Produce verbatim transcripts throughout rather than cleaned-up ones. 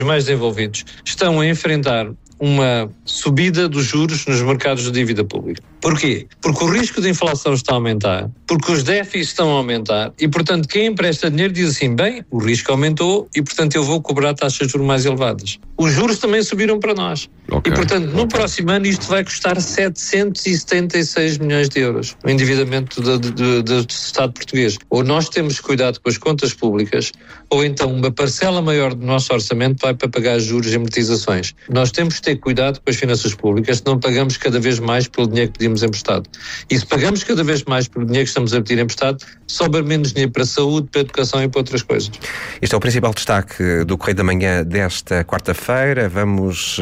mais desenvolvidos estão a enfrentar uma subida dos juros nos mercados de dívida pública. Porquê? Porque o risco de inflação está a aumentar, porque os déficits estão a aumentar e, portanto, quem empresta dinheiro diz assim, bem, o risco aumentou e, portanto, eu vou cobrar taxas de juros mais elevadas. Os juros também subiram para nós. Okay. E, portanto, no okay. próximo ano isto vai custar setecentos e setenta e seis milhões de euros, o endividamento do, do, do Estado português. Ou nós temos cuidado com as contas públicas, ou então uma parcela maior do nosso orçamento vai para pagar juros e amortizações. Nós temos que ter cuidado com as finanças públicas, senão pagamos cada vez mais pelo dinheiro que pedimos emprestado. E se pagamos cada vez mais pelo dinheiro que estamos a pedir emprestado, sobra menos dinheiro para a saúde, para a educação e para outras coisas. Este é o principal destaque do Correio da Manhã desta quarta-feira. Vamos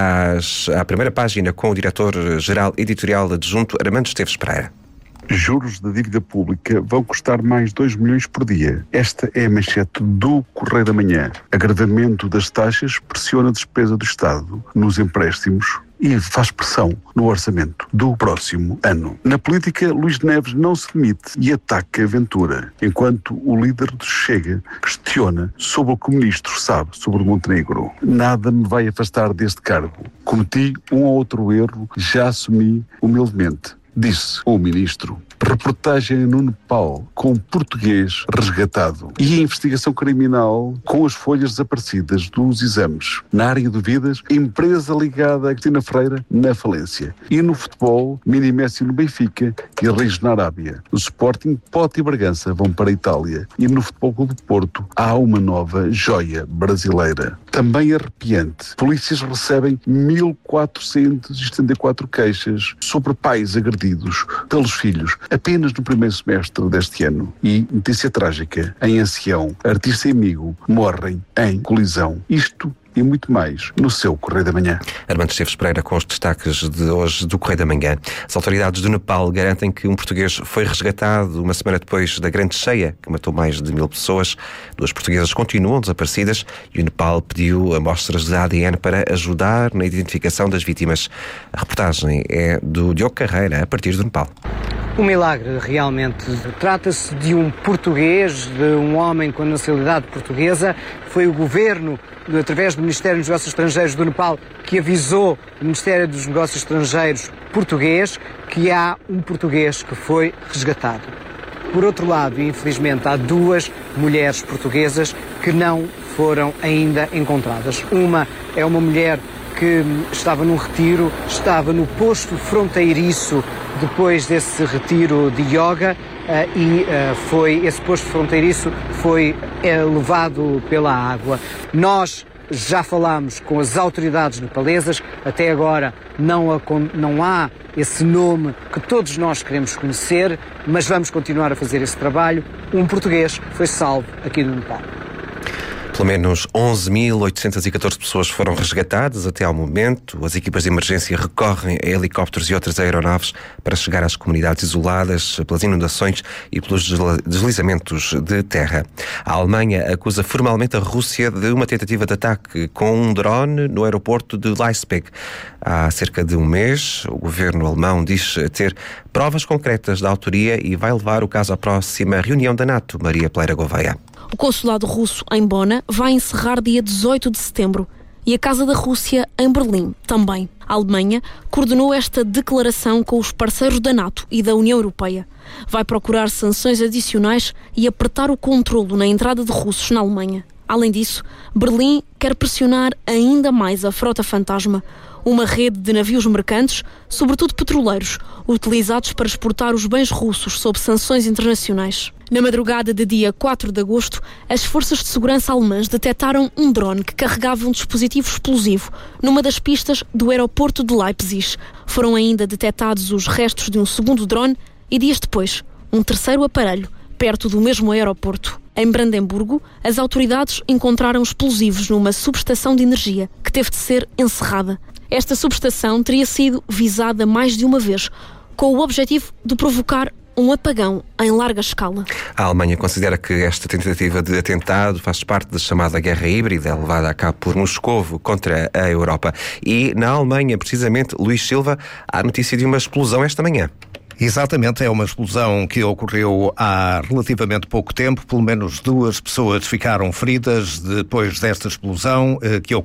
às, à primeira página com o diretor-geral editorial adjunto, Armando Esteves Pereira. Juros da dívida pública vão custar mais dois milhões por dia. Esta é a manchete do Correio da Manhã. Agravamento das taxas pressiona a despesa do Estado nos empréstimos e faz pressão no orçamento do próximo ano. Na política, Luís Neves não se demite e ataca Ventura, enquanto o líder do Chega questiona sobre o que o ministro sabe sobre o Montenegro. Nada me vai afastar deste cargo. Cometi um ou outro erro, já assumi humildemente, disse o ministro. Reportagem no Nepal com português resgatado. E a investigação criminal com as folhas desaparecidas dos exames. Na área de vidas, empresa ligada a Cristina Ferreira na falência. E no futebol, Mini Messi no Benfica e Reis na Arábia. O Sporting, Pote e Bragança vão para a Itália. E no Futebol Clube do Porto há uma nova joia brasileira. Também arrepiante. Polícias recebem mil quatrocentas e setenta e quatro queixas sobre pais agredidos pelos filhos apenas no primeiro semestre deste ano. E notícia trágica, em Ancião, artista e amigo morrem em colisão. Isto e muito mais no seu Correio da Manhã. Armando Esteves Pereira com os destaques de hoje do Correio da Manhã. As autoridades do Nepal garantem que um português foi resgatado uma semana depois da grande cheia, que matou mais de mil pessoas. Duas portuguesas continuam desaparecidas e o Nepal pediu amostras de A D N para ajudar na identificação das vítimas. A reportagem é do Diogo Carreira, a partir do Nepal. Um milagre, realmente. Trata-se de um português, de um homem com nacionalidade portuguesa. Foi o governo, através do Ministério dos Negócios Estrangeiros do Nepal, que avisou o Ministério dos Negócios Estrangeiros português que há um português que foi resgatado. Por outro lado, infelizmente, há duas mulheres portuguesas que não foram ainda encontradas. Uma é uma mulher que estava num retiro, estava no posto fronteiriço depois desse retiro de yoga uh, e uh, foi, esse posto fronteiriço foi uh, levado pela água. Nós já falámos com as autoridades nepalesas, até agora não há, não há esse nome que todos nós queremos conhecer, mas vamos continuar a fazer esse trabalho. Um português foi salvo aqui no Nepal. Pelo menos onze mil oitocentas e catorze pessoas foram resgatadas até ao momento. As equipas de emergência recorrem a helicópteros e outras aeronaves para chegar às comunidades isoladas pelas inundações e pelos deslizamentos de terra. A Alemanha acusa formalmente a Rússia de uma tentativa de ataque com um drone no aeroporto de Leipzig. Há cerca de um mês, o governo alemão diz ter provas concretas da autoria e vai levar o caso à próxima reunião da NATO. Maria Pleira Gouveia. O consulado russo em Bona vai encerrar dia dezoito de setembro e a Casa da Rússia em Berlim também. A Alemanha coordenou esta declaração com os parceiros da NATO e da União Europeia. Vai procurar sanções adicionais e apertar o controlo na entrada de russos na Alemanha. Além disso, Berlim quer pressionar ainda mais a frota fantasma, uma rede de navios mercantes, sobretudo petroleiros, utilizados para exportar os bens russos sob sanções internacionais. Na madrugada de dia quatro de agosto, as forças de segurança alemãs detectaram um drone que carregava um dispositivo explosivo numa das pistas do aeroporto de Leipzig. Foram ainda detectados os restos de um segundo drone e, dias depois, um terceiro aparelho, perto do mesmo aeroporto. Em Brandemburgo, as autoridades encontraram explosivos numa subestação de energia que teve de ser encerrada. Esta subestação teria sido visada mais de uma vez, com o objetivo de provocar um apagão em larga escala. A Alemanha considera que esta tentativa de atentado faz parte da chamada guerra híbrida levada a cabo por Moscovo contra a Europa. E na Alemanha, precisamente, Luís Silva, há notícia de uma explosão esta manhã. Exatamente, é uma explosão que ocorreu há relativamente pouco tempo. Pelo menos duas pessoas ficaram feridas depois desta explosão, que ocorreu